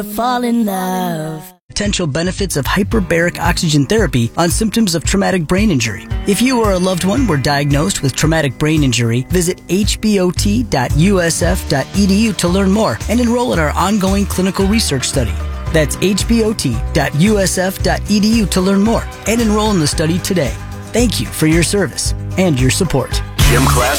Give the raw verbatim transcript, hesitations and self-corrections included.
Fall in love. Potential benefits of hyperbaric oxygen therapy on symptoms of traumatic brain injury. If you or a loved one were diagnosed with traumatic brain injury, visit h b o t dot u s f dot e d u to learn more and enroll in our ongoing clinical research study. That's h b o t dot u s f dot e d u to learn more and enroll in the study today. Thank you for your service and your support. Jim Class